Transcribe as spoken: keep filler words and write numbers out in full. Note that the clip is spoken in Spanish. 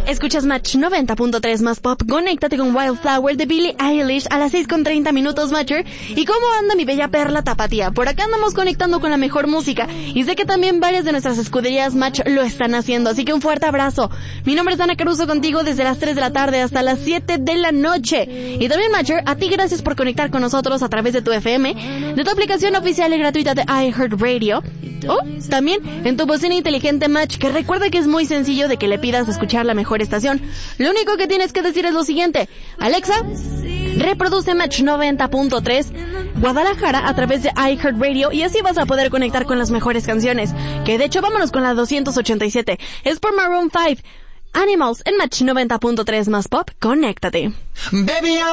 Escuchas Match noventa punto tres más pop. Conéctate con Wildflower de Billie Eilish a las seis con treinta minutos, Matcher. ¿Y cómo anda mi bella perla tapatía? Por acá andamos conectando con la mejor música. Y sé que también varias de nuestras escuderías Match lo están haciendo. Así que un fuerte abrazo. Mi nombre es Ana Caruso, contigo desde las tres de la tarde hasta las siete de la noche. Y también, Matcher, a ti gracias por conectar con nosotros a través de tu F M, de tu aplicación oficial y gratuita de iHeartRadio. O también en tu bocina inteligente, Match, que recuerda que es muy sencillo de que le pidas escuchar la mejor estación. Lo único que tienes que decir es lo siguiente: Alexa, reproduce Match noventa punto tres Guadalajara a través de iHeartRadio, y así vas a poder conectar con las mejores canciones. Que de hecho, vámonos con la doscientos ochenta y siete. Es por Maroon cinco, Animals en Match noventa punto tres más pop. Conéctate. Baby,